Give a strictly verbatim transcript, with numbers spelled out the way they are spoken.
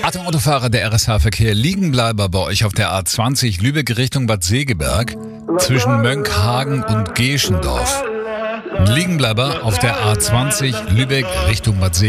Achtung Autofahrer, der R S H-Verkehr, Liegenbleiber bei euch auf der A zwanzig Lübeck Richtung Bad Segeberg zwischen Mönckehagen und Geschendorf. Liegenbleiber auf der A zwanzig Lübeck Richtung Bad Segeberg.